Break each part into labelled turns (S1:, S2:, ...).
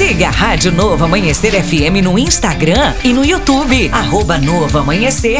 S1: Siga a Rádio Novo Amanhecer FM no Instagram e no YouTube, @Novo Amanhecer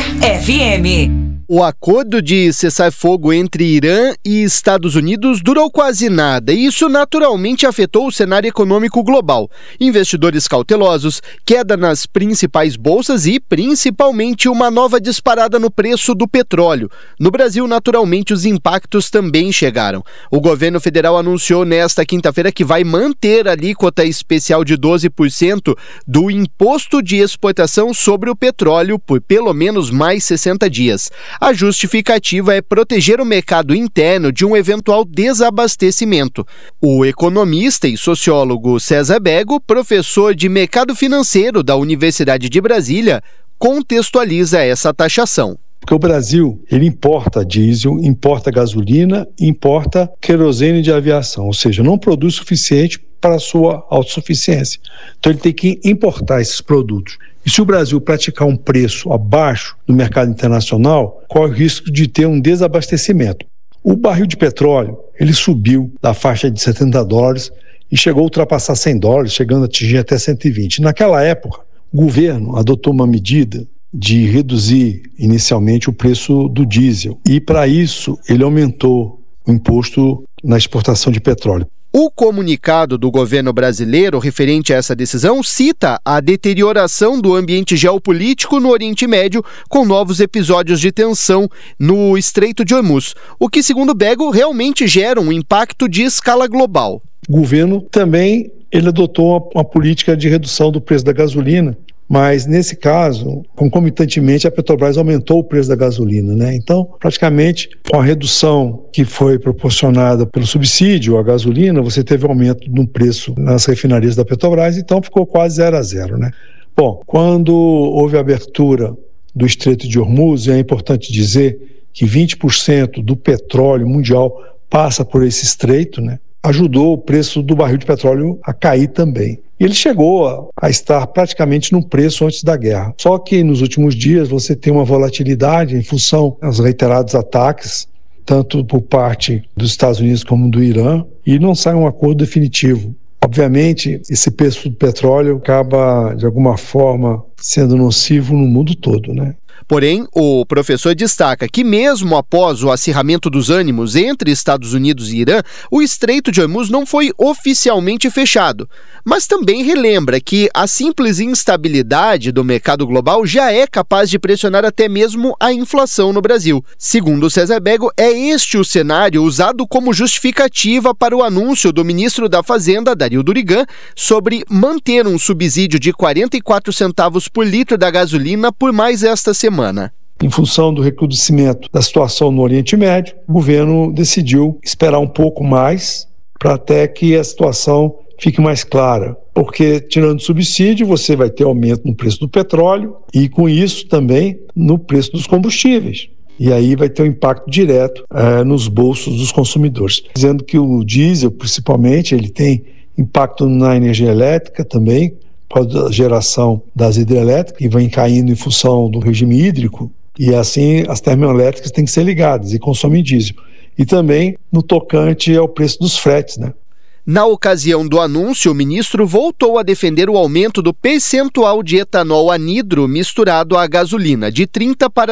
S1: FM.
S2: O acordo de cessar-fogo entre Irã e Estados Unidos durou quase nada e isso naturalmente afetou o cenário econômico global. Investidores cautelosos, queda nas principais bolsas e, principalmente, uma nova disparada no preço do petróleo. No Brasil, naturalmente, os impactos também chegaram. O governo federal anunciou nesta quinta-feira que vai manter a alíquota especial de 12% do imposto de exportação sobre o petróleo por pelo menos mais 60 dias. A justificativa é proteger o mercado interno de um eventual desabastecimento. O economista e sociólogo César Bego, professor de mercado financeiro da Universidade de Brasília, contextualiza essa taxação.
S3: Porque o Brasil, ele importa diesel, importa gasolina, importa querosene de aviação, ou seja, não produz suficiente para a sua autossuficiência. Então ele tem que importar esses produtos. E se o Brasil praticar um preço abaixo do mercado internacional, corre o risco de ter um desabastecimento. O barril de petróleo, ele subiu da faixa de $70 e chegou a ultrapassar $100, chegando a atingir até 120. Naquela época, o governo adotou uma medida de reduzir inicialmente o preço do diesel. E para isso, ele aumentou o imposto na exportação de petróleo.
S2: O comunicado do governo brasileiro referente a essa decisão cita a deterioração do ambiente geopolítico no Oriente Médio com novos episódios de tensão no Estreito de Hormuz, o que, segundo Bego, realmente gera um impacto de escala global.
S3: O governo também ele adotou uma política de redução do preço da gasolina, mas nesse caso, concomitantemente, a Petrobras aumentou o preço da gasolina, né? Então, praticamente, com a redução que foi proporcionada pelo subsídio à gasolina, você teve um aumento no preço nas refinarias da Petrobras, então ficou quase 0 a 0, né? Bom, quando houve a abertura do Estreito de Hormuz, é importante dizer que 20% do petróleo mundial passa por esse estreito, né? Ajudou o preço do barril de petróleo a cair também. E ele chegou a estar praticamente no preço antes da guerra. Só que nos últimos dias você tem uma volatilidade em função dos reiterados ataques, tanto por parte dos Estados Unidos como do Irã, e não sai um acordo definitivo. Obviamente, esse preço do petróleo acaba, de alguma forma, sendo nocivo no mundo todo, né?
S2: Porém, o professor destaca que mesmo após o acirramento dos ânimos entre Estados Unidos e Irã, o Estreito de Hormuz não foi oficialmente fechado. Mas também relembra que a simples instabilidade do mercado global já é capaz de pressionar até mesmo a inflação no Brasil. Segundo César Bego, é este o cenário usado como justificativa para o anúncio do ministro da Fazenda, Dario Durigan, sobre manter um subsídio de 44 centavos por litro da gasolina por mais esta semana.
S3: Em função do recrudescimento da situação no Oriente Médio, o governo decidiu esperar um pouco mais para até que a situação fique mais clara. Porque, tirando subsídio, você vai ter aumento no preço do petróleo e, com isso, também no preço dos combustíveis. E aí vai ter um impacto direto nos bolsos dos consumidores. Dizendo que o diesel, principalmente, ele tem impacto na energia elétrica também, por causa da geração das hidrelétricas, que vem caindo em função do regime hídrico, e assim as termoelétricas têm que ser ligadas e consomem diesel. E também no tocante ao preço dos fretes, né?
S2: Na ocasião do anúncio, o ministro voltou a defender o aumento do percentual de etanol anidro misturado à gasolina, de 30% para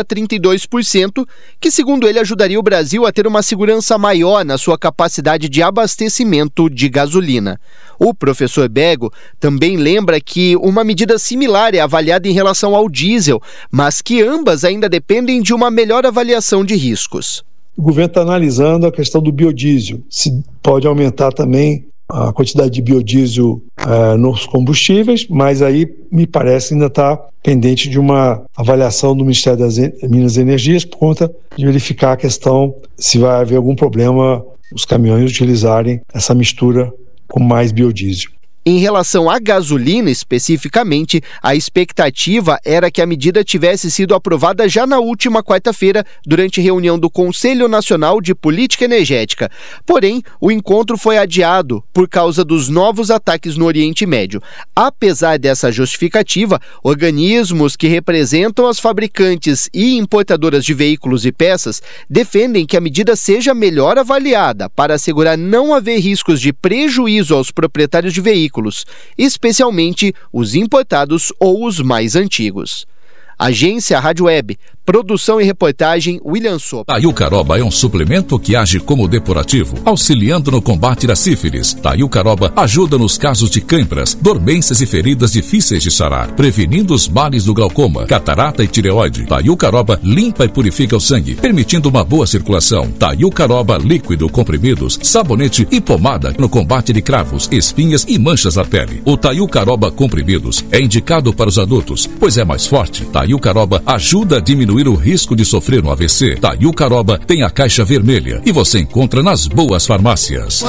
S2: 32%, que, segundo ele, ajudaria o Brasil a ter uma segurança maior na sua capacidade de abastecimento de gasolina. O professor Bego também lembra que uma medida similar é avaliada em relação ao diesel, mas que ambas ainda dependem de uma melhor avaliação de riscos.
S3: O governo está analisando a questão do biodiesel, se pode aumentar também a quantidade de biodiesel nos combustíveis, mas aí me parece ainda está pendente de uma avaliação do Ministério das Minas e Energias por conta de verificar a questão se vai haver algum problema os caminhões utilizarem essa mistura com mais biodiesel.
S2: Em relação à gasolina, especificamente, a expectativa era que a medida tivesse sido aprovada já na última quarta-feira, durante reunião do Conselho Nacional de Política Energética. Porém, o encontro foi adiado por causa dos novos ataques no Oriente Médio. Apesar dessa justificativa, organismos que representam as fabricantes e importadoras de veículos e peças defendem que a medida seja melhor avaliada para assegurar não haver riscos de prejuízo aos proprietários de veículos veículos, especialmente os importados ou os mais antigos. Agência Rádio Web, produção e reportagem William Sopa.
S4: Taiucaroba é um suplemento que age como depurativo, auxiliando no combate da sífilis. Taiucaroba ajuda nos casos de cãibras, dormências e feridas difíceis de sarar, prevenindo os males do glaucoma, catarata e tireoide. Taiucaroba limpa e purifica o sangue, permitindo uma boa circulação. Taiucaroba líquido, comprimidos, sabonete e pomada no combate de cravos, espinhas e manchas na pele. O Taiucaroba comprimidos é indicado para os adultos, pois é mais forte. Taiucaroba ajuda a diminuir o risco de sofrer um AVC. Taiucaroba tem a caixa vermelha e você encontra nas boas farmácias.